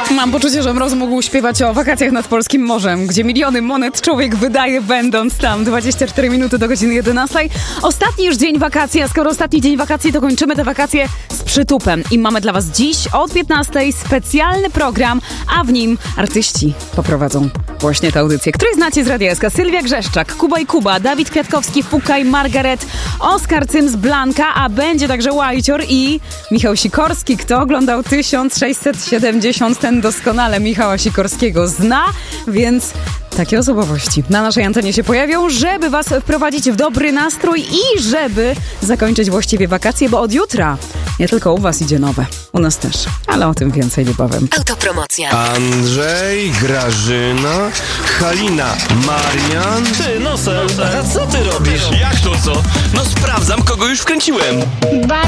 Mam poczucie, że Mroz mógł śpiewać o wakacjach nad polskim morzem, gdzie miliony monet człowiek wydaje, będąc tam. 24 minuty do godziny 11. Ostatni już dzień wakacji, a skoro ostatni dzień wakacji, to kończymy te wakacje z przytupem. I mamy dla was dziś od 15 specjalny program, a w nim artyści poprowadzą właśnie tę audycję, której znacie z Radia SK. Sylwia Grzeszczak, Kuba i Kuba, Dawid Kwiatkowski, Fukaj, Margaret, Oskar Cyms, Blanka, a będzie także Łajcior i Michał Sikorski. Kto oglądał 1670, ten doskonale Michała Sikorskiego zna, więc takie osobowości na naszej antenie się pojawią, żeby was wprowadzić w dobry nastrój i żeby zakończyć właściwie wakacje, bo od jutra nie tylko u was idzie nowe, u nas też, ale o tym więcej niebawem. Autopromocja. Andrzej, Grażyna, Halina, Marian. Ty, Nosem, a co ty robisz? Jak to co? No sprawdzam, kogo już wkręciłem.